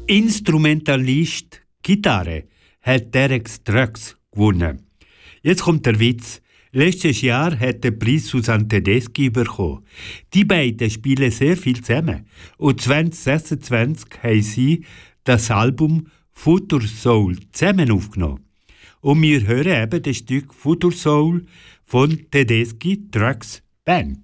Instrumentalist Gitarre hat Derek Trucks gewonnen. Jetzt kommt der Witz. Letztes Jahr hat der Preis Susanne Tedeschi bekommen. Die beiden spielen sehr viel zusammen. Und 2026 haben sie das Album Future Soul zusammen aufgenommen. Und wir hören eben das Stück Future Soul von Tedeschi Trucks Band.